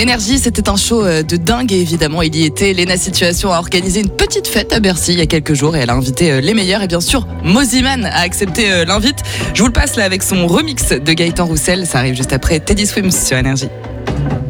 Énergie, c'était un show de dingue et évidemment il y était. Léna Situation a organisé une petite fête à Bercy il y a quelques jours et elle a invité les meilleurs et bien sûr Mosiman a accepté l'invite. Je vous le passe là avec son remix de Gaëtan Roussel, ça arrive juste après Teddy Swims sur Énergie.